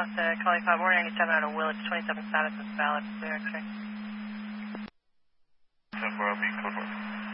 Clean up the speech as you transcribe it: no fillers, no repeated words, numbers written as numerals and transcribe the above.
Costa, calling 5197 out of Willits, 27 status is valid, clear X-ray. 10-4 LB, code 1.